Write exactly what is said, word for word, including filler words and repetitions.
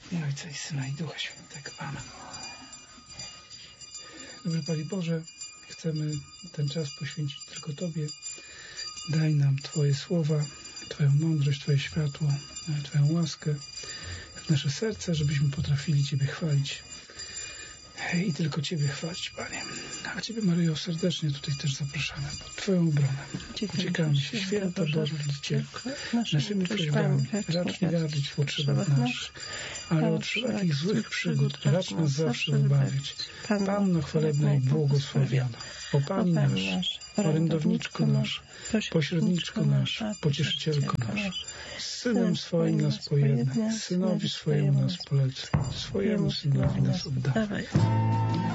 I Ojca, i Syna, i Ducha Świętego. Amen. Dobry Panie Boże, chcemy ten czas poświęcić tylko Tobie. Daj nam Twoje słowa, Twoją mądrość, Twoje światło, Twoją łaskę w nasze serca, żebyśmy potrafili Ciebie chwalić. I tylko Ciebie chwalić, Panie. A Ciebie, Maryjo, serdecznie tutaj też zapraszamy pod Twoją obronę. Uciekamy się, święta Boże Rodzicielko, naszymi prośbami, racz nie gardzić w potrzebach naszych, ale od wszelakich złych przygód racz nas zawsze wybawić. Panno chwalebna i błogosławiona, o Pani nasz, orędowniczko nasz, pośredniczko nasz, pocieszycielko nasz, z Synem swoim nas pojednaj, Synowi swojemu nas polecaj, swojemu Synowi nas oddawaj.